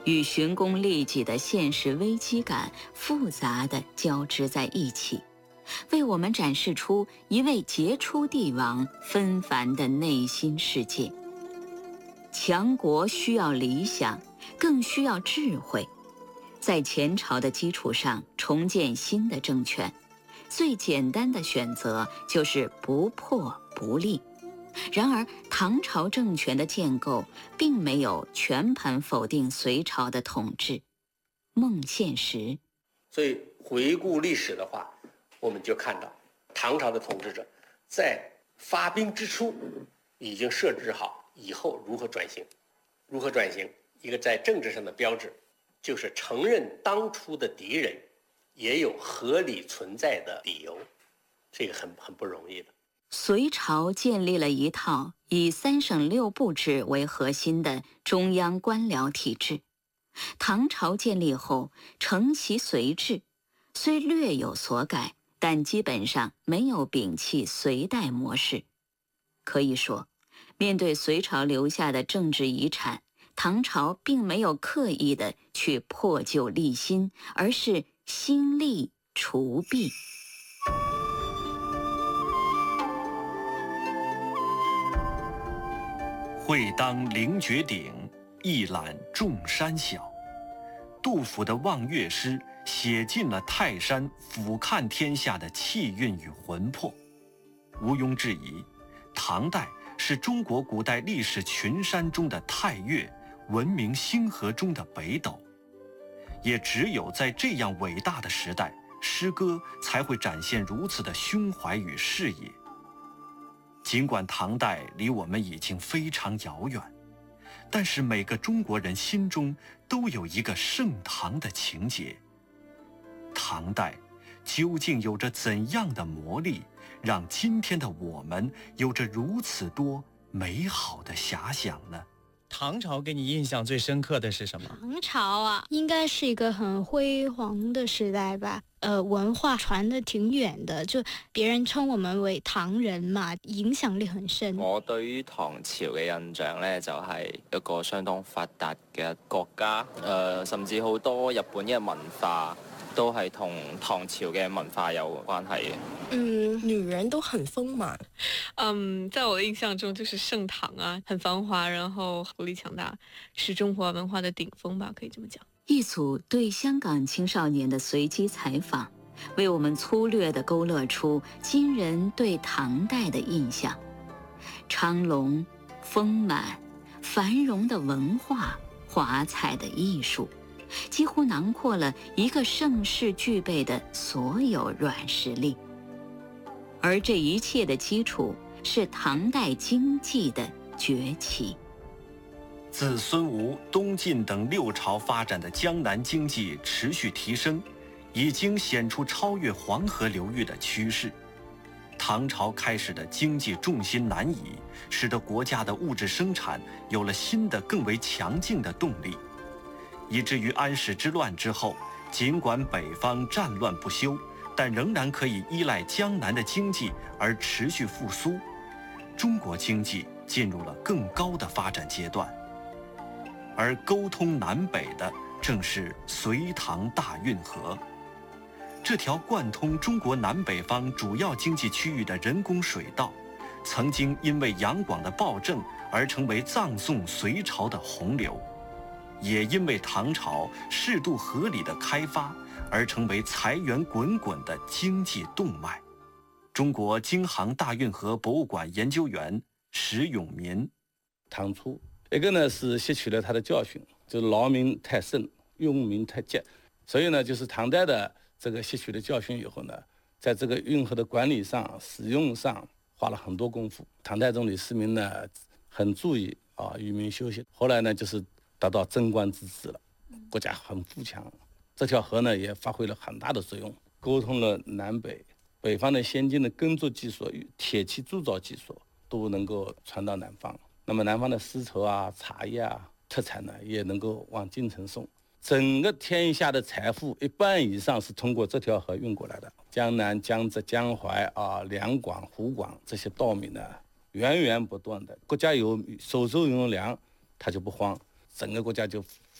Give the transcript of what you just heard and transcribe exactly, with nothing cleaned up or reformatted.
与寻功利己的现实危机感复杂地交织在一起，为我们展示出一位杰出帝王纷繁的内心世界。强国需要理想，更需要智慧。在前朝的基础上重建新的政权，最简单的选择就是不破不立。然而，唐朝政权的建构并没有全盘否定隋朝的统治，孟宪实。 所以回顾历史的话，我们就看到唐朝的统治者在发兵之初已经设置好以后如何转型。如何转型？一个在政治上的标志，就是承认当初的敌人也有合理存在的理由，这个很很不容易的。 隋朝建立了一套以三省六部制为核心的中央官僚体制。唐朝建立后承袭隋制，虽略有所改，但基本上没有摒弃隋代模式。可以说，面对隋朝留下的政治遗产，唐朝并没有刻意的去破旧立新，而是兴利除弊。 会当凌绝顶，一览众山小。杜甫的望岳诗写尽了泰山俯瞰天下的气韵与魂魄。毋庸置疑，唐代是中国古代历史群山中的泰岳，文明星河中的北斗。也只有在这样伟大的时代，诗歌才会展现如此的胸怀与视野。尽管唐代离我们已经非常遥远，但是每个中国人心中都有一个盛唐的情节。唐代究竟有着怎样的魔力，让今天的我们有着如此多美好的遐想呢？ 唐朝给你印象最深刻的是什么？ 唐朝啊，应该是一个很辉煌的时代吧。呃，文化傳得挺遠的，就別人稱我們為唐人嘛，影響力很深。 我對於唐朝嘅印象呢，就係一個相當發達嘅國家，呃，甚至好多日本嘅文化都係同唐朝嘅文化有關係嘅。 嗯，女人都很豐滿。 嗯，在我的印象中就是盛唐啊，很繁華，然後國力強大，是中華文化的頂峰吧，可以這麼講。 一組對香港青少年的隨機採訪，為我們粗略地勾勒出今人對唐代的印象。昌隆、豐滿、繁榮的文化，華彩的藝術，幾乎囊括了一個盛世具備的所有軟實力。而這一切的基礎是唐代經濟的崛起。 自孫吳、東晉等六朝發展的江南經濟持續提升，已經顯出超越黃河流域的趨勢。唐朝開始的經濟重心南移，使得國家的物質生產有了新的更為強勁的動力，以至於安史之亂之後，儘管北方戰亂不休，但仍然可以依賴江南的經濟而持續復甦。中國經濟進入了更高的發展階段。而溝通南北的正是隋唐大運河，這條貫通中國南北方主要經濟區域的人工水道，曾經因為楊廣的暴政而成為葬送隋朝的洪流，也因為唐朝適度合理的開發而成為財源滾滾的經濟動脈。中國京杭大運河博物館研究員石永民。 唐初一個呢是吸取了他的教訓，就是勞民太甚，用民太急，所以呢就是唐代的這個吸取了教訓以後呢，在這個運河的管理上、使用上花了很多功夫。唐太宗李世民呢很注意啊愚民休息，後來呢就是達到貞觀之治了，國家很富強。這條河呢也發揮了很大的作用，溝通了南北，北方的先進的耕作技術與鐵器鑄造技術都能夠傳到南方。那麼南方的絲綢啊、茶葉啊、特產呢，也能夠往京城送。整個天下的財富一半以上是通過這條河運過來的。江南、江浙、江淮啊、兩廣、湖廣這些稻米呢，源源不斷的。國家有收收有糧，它就不慌，整個國家就